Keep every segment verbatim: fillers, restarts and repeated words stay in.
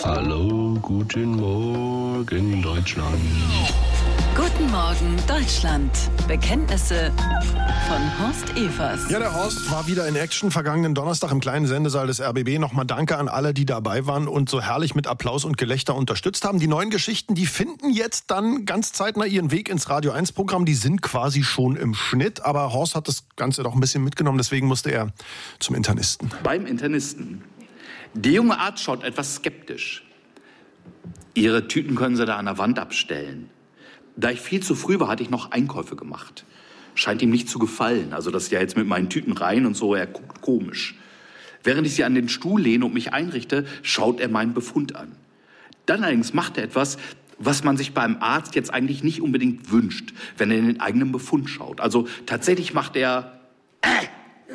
Hallo, guten Morgen, Deutschland. Guten Morgen, Deutschland. Bekenntnisse von Horst Evers. Ja, der Horst war wieder in Action vergangenen Donnerstag im kleinen Sendesaal des R B B. Nochmal danke an alle, die dabei waren und so herrlich mit Applaus und Gelächter unterstützt haben. Die neuen Geschichten, die finden jetzt dann ganz zeitnah ihren Weg ins Radio eins Programm. Die sind quasi schon im Schnitt. Aber Horst hat das Ganze doch ein bisschen mitgenommen. Deswegen musste er zum Internisten. Beim Internisten. Der junge Arzt schaut etwas skeptisch. Ihre Tüten können Sie da an der Wand abstellen. Da ich viel zu früh war, hatte ich noch Einkäufe gemacht. Scheint ihm nicht zu gefallen. Also, dass ich ja jetzt mit meinen Tüten rein und so, er guckt komisch. Während ich sie an den Stuhl lehne und mich einrichte, schaut er meinen Befund an. Dann allerdings macht er etwas, was man sich beim Arzt jetzt eigentlich nicht unbedingt wünscht, wenn er in den eigenen Befund schaut. Also, tatsächlich macht er... Äh!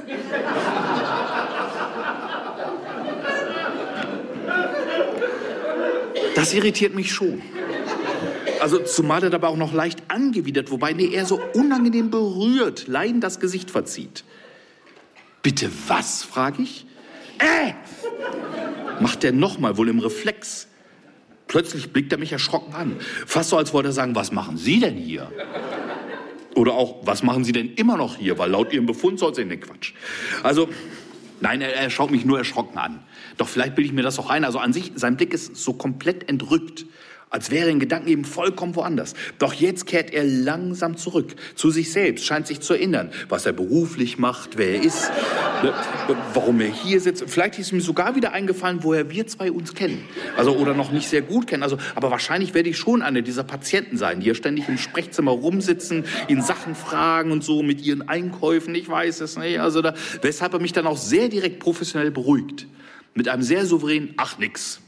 Das irritiert mich schon. Also zumal er dabei auch noch leicht angewidert, wobei nee, er so unangenehm berührt, leidend das Gesicht verzieht. Bitte was, frage ich. Äh! Macht er nochmal, wohl im Reflex. Plötzlich blickt er mich erschrocken an. Fast so, als wollte er sagen, was machen Sie denn hier? Oder auch, was machen Sie denn immer noch hier? Weil laut Ihrem Befund soll es in den Quatsch. Also, nein, er, er schaut mich nur erschrocken an. Doch vielleicht bilde ich mir das auch ein. Also an sich, sein Blick ist so komplett entrückt. Als wäre er in Gedanken eben vollkommen woanders. Doch jetzt kehrt er langsam zurück zu sich selbst, scheint sich zu erinnern, was er beruflich macht, wer er ist, warum er hier sitzt. Vielleicht ist ihm sogar wieder eingefallen, woher wir zwei uns kennen. Also, oder noch nicht sehr gut kennen. Also, aber wahrscheinlich werde ich schon eine dieser Patienten sein, die hier ständig im Sprechzimmer rumsitzen, ihn Sachen fragen und so mit ihren Einkäufen. Ich weiß es nicht. Also, da, weshalb er mich dann auch sehr direkt professionell beruhigt. Mit einem sehr souveränen Ach, nix.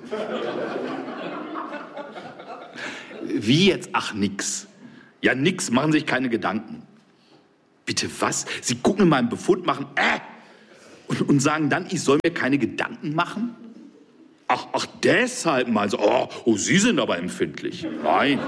Wie jetzt? Ach, nix. Ja, nix, machen Sie sich keine Gedanken. Bitte was? Sie gucken in meinen Befund, machen äh und, und sagen dann, ich soll mir keine Gedanken machen? Ach, ach, deshalb mal so. Oh, oh, Sie sind aber empfindlich. Nein.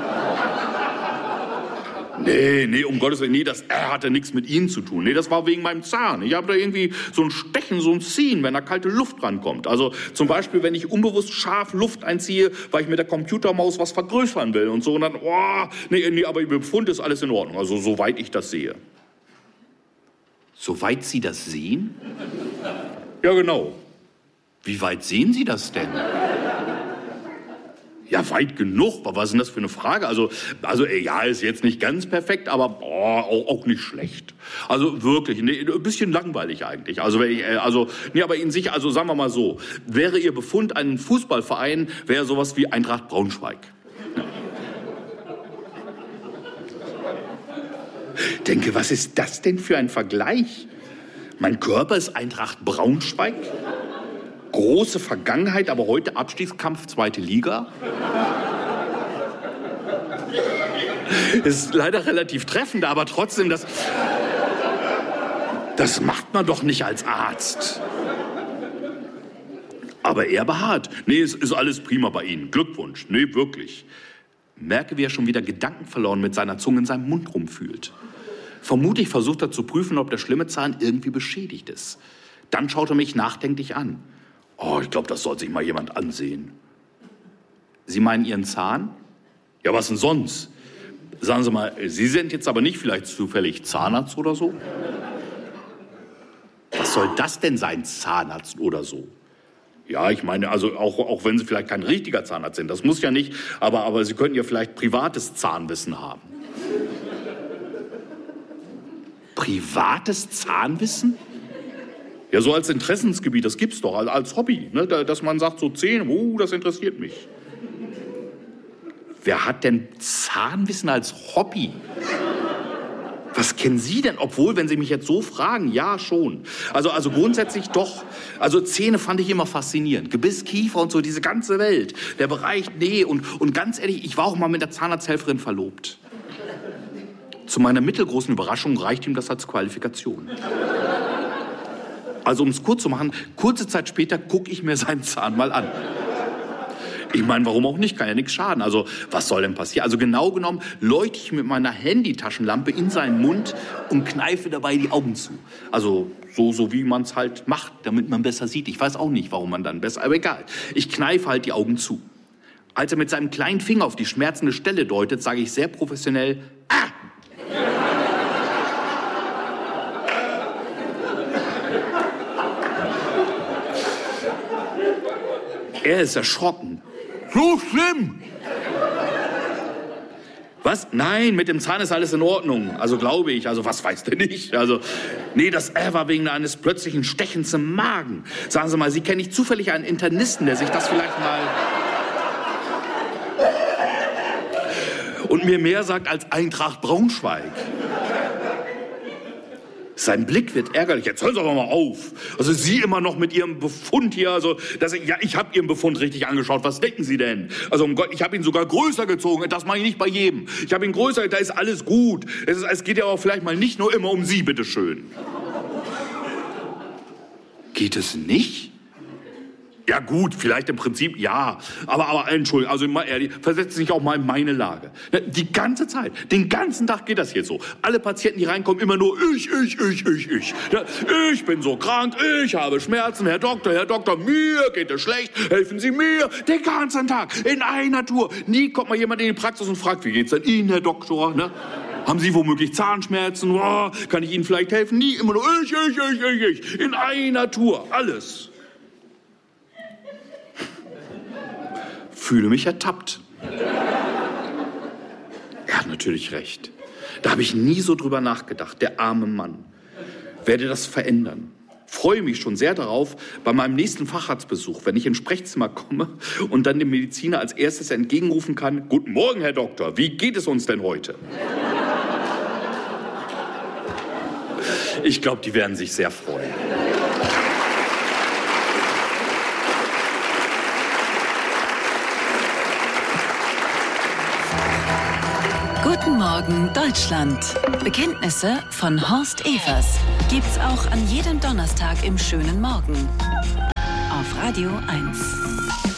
Nee, nee, um Gottes Willen, nee, das äh, hatte nichts mit Ihnen zu tun. Nee, das war wegen meinem Zahn. Ich habe da irgendwie so ein Stechen, so ein Ziehen, wenn da kalte Luft rankommt. Also zum Beispiel, wenn ich unbewusst scharf Luft einziehe, weil ich mit der Computermaus was vergrößern will und so. Und dann, oh, nee, nee, aber im Befund ist alles in Ordnung. Also soweit ich das sehe. Soweit Sie das sehen? Ja, genau. Wie weit sehen Sie das denn? Ja, weit genug. Was ist denn das für eine Frage? Also, also ja, ist jetzt nicht ganz perfekt, aber boah, auch, auch nicht schlecht. Also wirklich, nee, ein bisschen langweilig eigentlich. Also, also, nee, aber in sich, also sagen wir mal so, wäre Ihr Befund ein Fußballverein, wäre sowas wie Eintracht Braunschweig. Ja. Denke, was ist das denn für ein Vergleich? Mein Körper ist Eintracht Braunschweig? Große Vergangenheit, aber heute Abstiegskampf, zweite Liga. Ist leider relativ treffend, aber trotzdem, das, das macht man doch nicht als Arzt. Aber er beharrt. Nee, es ist alles prima bei Ihnen. Glückwunsch. Nee, wirklich. Merke, wie er schon wieder Gedanken verloren mit seiner Zunge in seinem Mund rumfühlt. Vermutlich versucht er zu prüfen, ob der schlimme Zahn irgendwie beschädigt ist. Dann schaut er mich nachdenklich an. Oh, ich glaube, das soll sich mal jemand ansehen. Sie meinen Ihren Zahn? Ja, was denn sonst? Sagen Sie mal, Sie sind jetzt aber nicht vielleicht zufällig Zahnarzt oder so? Was soll das denn sein, Zahnarzt oder so? Ja, ich meine, also auch, auch wenn Sie vielleicht kein richtiger Zahnarzt sind, das muss ja nicht, aber, aber Sie könnten ja vielleicht privates Zahnwissen haben. Privates Zahnwissen? Ja, so als Interessensgebiet, das gibt's doch, als Hobby, ne? Dass man sagt, so Zähne, oh, das interessiert mich. Wer hat denn Zahnwissen als Hobby? Was kennen Sie denn? Obwohl, wenn Sie mich jetzt so fragen, ja, schon. Also, also grundsätzlich doch. Also Zähne fand ich immer faszinierend. Gebiss, Kiefer und so, diese ganze Welt. Der Bereich, nee, und, und ganz ehrlich, ich war auch mal mit der Zahnarzthelferin verlobt. Zu meiner mittelgroßen Überraschung reicht ihm das als Qualifikation. Also um es kurz zu machen, kurze Zeit später gucke ich mir seinen Zahn mal an. Ich meine, warum auch nicht? Kann ja nichts schaden. Also, was soll denn passieren? Also, genau genommen, leuchte ich mit meiner Handytaschenlampe in seinen Mund und kneife dabei die Augen zu. Also, so, so wie man es halt macht, damit man besser sieht. Ich weiß auch nicht, warum man dann besser, aber egal. Ich kneife halt die Augen zu. Als er mit seinem kleinen Finger auf die schmerzende Stelle deutet, sage ich sehr professionell, ah! Er ist erschrocken. So schlimm! Was? Nein, mit dem Zahn ist alles in Ordnung. Also glaube ich. Also was weiß der nicht? Also, nee, das R war wegen eines plötzlichen Stechens im Magen. Sagen Sie mal, Sie kennen nicht zufällig einen Internisten, der sich das vielleicht mal... und mir mehr sagt als Eintracht Braunschweig. Sein Blick wird ärgerlich. Jetzt hören Sie aber mal auf. Also Sie immer noch mit Ihrem Befund hier. Also, dass ich, ja, ich habe Ihren Befund richtig angeschaut. Was denken Sie denn? Also, um Gott, ich habe ihn sogar größer gezogen. Das mache ich nicht bei jedem. Ich habe ihn größer, da ist alles gut. Es, ist, es geht ja auch vielleicht mal nicht nur immer um Sie, bitteschön. Geht es nicht? Ja gut, vielleicht im Prinzip ja, aber, aber Entschuldigung, also mal ehrlich, versetzen Sie sich auch mal in meine Lage. Die ganze Zeit, den ganzen Tag geht das jetzt so. Alle Patienten, die reinkommen, immer nur ich, ich, ich, ich, ich. Ich bin so krank, ich habe Schmerzen, Herr Doktor, Herr Doktor, mir geht es schlecht, helfen Sie mir. Den ganzen Tag, in einer Tour. Nie kommt mal jemand in die Praxis und fragt, wie geht's denn Ihnen, Herr Doktor, ne? Haben Sie womöglich Zahnschmerzen? Oh, kann ich Ihnen vielleicht helfen? Nie, immer nur ich, ich, ich, ich, ich. In einer Tour, alles. Fühle mich ertappt. Er hat natürlich recht. Da habe ich nie so drüber nachgedacht, der arme Mann. Werde das verändern. Freue mich schon sehr darauf, bei meinem nächsten Facharztbesuch, wenn ich ins Sprechzimmer komme und dann dem Mediziner als erstes entgegenrufen kann, guten Morgen, Herr Doktor, wie geht es uns denn heute? Ich glaube, die werden sich sehr freuen. Guten Morgen Deutschland. Bekenntnisse von Horst Evers gibt's auch an jedem Donnerstag im schönen Morgen auf Radio eins.